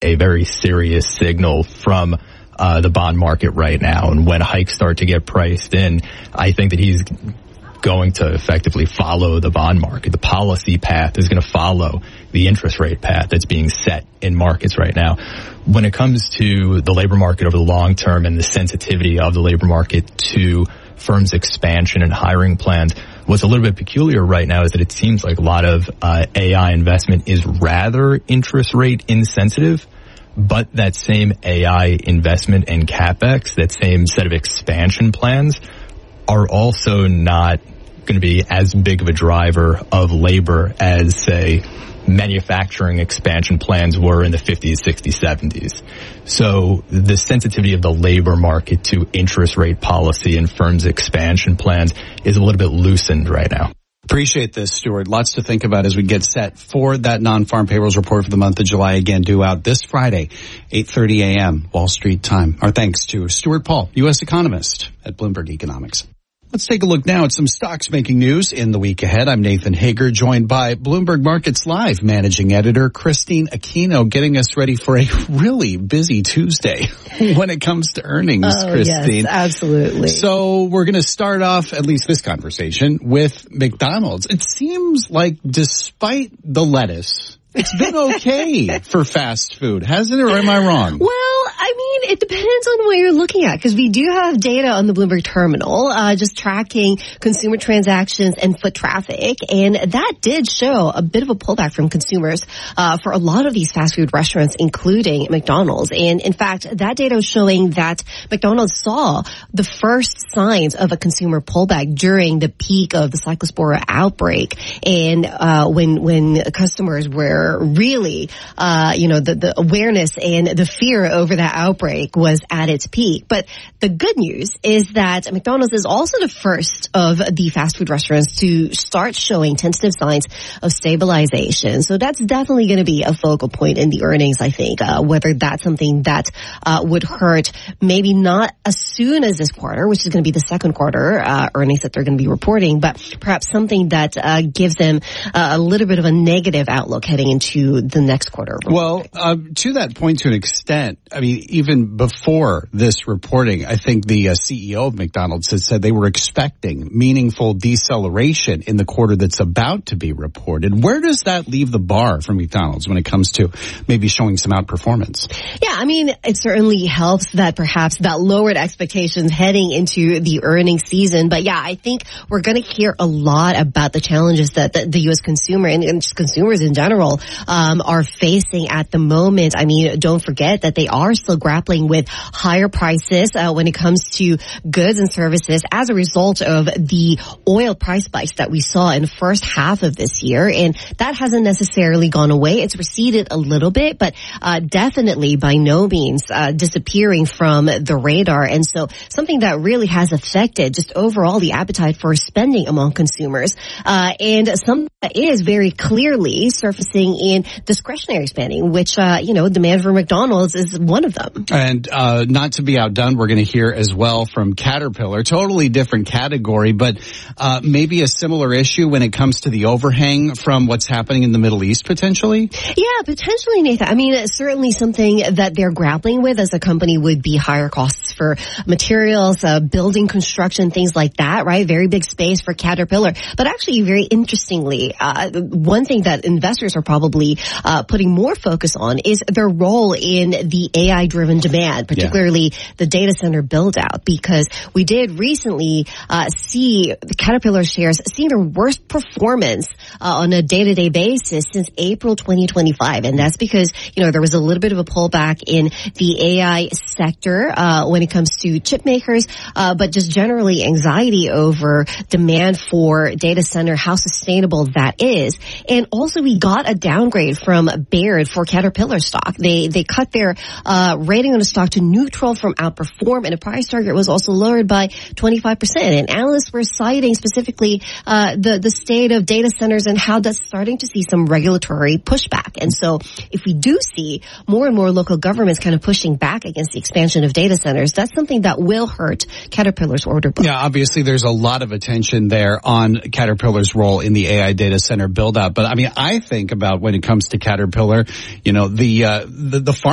a very serious signal from the bond market right now. And when hikes start to get priced in, I think that he's going to effectively follow the bond market. The policy path is going to follow the interest rate path that's being set in markets right now. When it comes to the labor market over the long term and the sensitivity of the labor market to firms' expansion and hiring plans, what's a little bit peculiar right now is that it seems like a lot of AI investment is rather interest rate insensitive, but that same AI investment and CapEx, that same set of expansion plans, are also not going to be as big of a driver of labor as, say, manufacturing expansion plans were in the 50s, 60s, 70s. So the sensitivity of the labor market to interest rate policy and firms' expansion plans is a little bit loosened right now. Appreciate this, Stuart. Lots to think about as we get set for that non-farm payrolls report for the month of July, again due out this Friday, 8:30 a.m. Wall Street time. Our thanks to Stuart Paul, U.S. economist at Bloomberg Economics. Let's take a look now at some stocks making news in the week ahead. I'm Nathan Hager, joined by Bloomberg Markets Live managing editor Christine Aquino, getting us ready for a really busy Tuesday when it comes to earnings, Christine. Yes, absolutely. So we're going to start off, at least this conversation, with McDonald's. It seems like despite the lettuce, it's been okay for fast food, hasn't it, or am I wrong? Well, I mean, it depends on what you're looking at, because we do have data on the Bloomberg terminal, just tracking consumer transactions and foot traffic, and that did show a bit of a pullback from consumers for a lot of these fast food restaurants, including McDonald's. And in fact, that data was showing that McDonald's saw the first signs of a consumer pullback during the peak of the Cyclospora outbreak, and when customers were really, the awareness and the fear over that outbreak was at its peak. But the good news is that McDonald's is also the first of the fast food restaurants to start showing tentative signs of stabilization. So that's definitely going to be a focal point in the earnings, I think, whether that's something that would hurt, maybe not as soon as this quarter, which is going to be the second quarter earnings that they're going to be reporting, but perhaps something that gives them a little bit of a negative outlook heading into the next quarter. Well, to that point, to an extent, I mean, even before this reporting, I think the CEO of McDonald's has said they were expecting meaningful deceleration in the quarter that's about to be reported. Where does that leave the bar for McDonald's when it comes to maybe showing some outperformance? Yeah, I mean, it certainly helps that perhaps that lowered expectations heading into the earnings season. But yeah, I think we're going to hear a lot about the challenges that the U.S. consumer and just consumers in general are facing at the moment. I mean, don't forget that they are still grappling with higher prices when it comes to goods and services as a result of the oil price spikes that we saw in the first half of this year. And that hasn't necessarily gone away. It's receded a little bit, but definitely by no means disappearing from the radar. And so something that really has affected just overall the appetite for spending among consumers. And something that is very clearly surfacing in discretionary spending, which, demand for McDonald's is one of them. And not to be outdone, we're going to hear as well from Caterpillar, totally different category, but maybe a similar issue when it comes to the overhang from what's happening in the Middle East, potentially? Yeah, potentially, Nathan. I mean, it's certainly something that they're grappling with as a company would be higher costs for materials, building construction, things like that, right? Very big space for Caterpillar. But actually, very interestingly, one thing that investors are probably putting more focus on is their role in the AI-driven demand, particularly the data center build-out, because we did recently see the Caterpillar shares seeing their worst performance on a day-to-day basis since April 2025. And that's because, there was a little bit of a pullback in the AI sector when it comes to chip makers, but just generally anxiety over demand for data center, how sustainable that is. And also we got a downgrade from Baird for Caterpillar stock. They cut their rating on the stock to neutral from outperform, and the price target was also lowered by 25%. And analysts were citing specifically the state of data centers and how that's starting to see some regulatory pushback. And so if we do see more and more local governments kind of pushing back against the expansion of data centers, that's something that will hurt Caterpillar's order book. Yeah, obviously there's a lot of attention there on Caterpillar's role in the AI data center build out. But I mean, I think about when it comes to Caterpillar, the farm